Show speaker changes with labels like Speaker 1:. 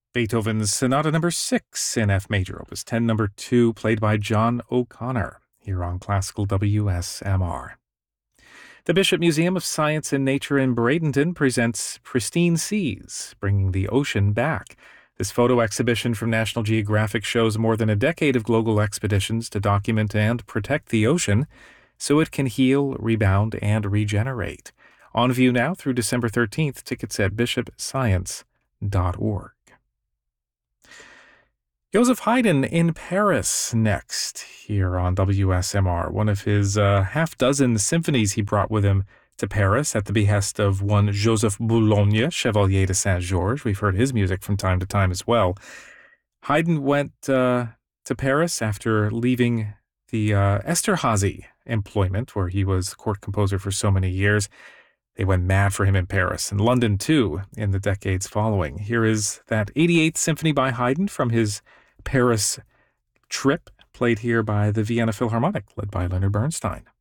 Speaker 1: Beethoven's Sonata Number 6 in F major, Opus 10, Number 2, played by John O'Connor, here on Classical WSMR. The Bishop Museum of Science and Nature in Bradenton presents Pristine Seas, Bringing the Ocean Back. This photo exhibition from National Geographic shows more than a decade of global expeditions to document and protect the ocean so it can heal, rebound, and regenerate. On view now through December 13th. Tickets at bishopscience.org. Joseph Haydn in Paris next, here on WSMR. One of his half-dozen symphonies he brought with him to Paris at the behest of one Joseph Boulogne, Chevalier de Saint-Georges. We've heard his music from time to time as well. Haydn went to Paris after leaving the Esterhazy employment, where he was court composer for so many years. They went mad for him in Paris, and London too, in the decades following. Here is that 88th Symphony by Haydn from his Paris trip, played here by the Vienna Philharmonic, led by Leonard Bernstein.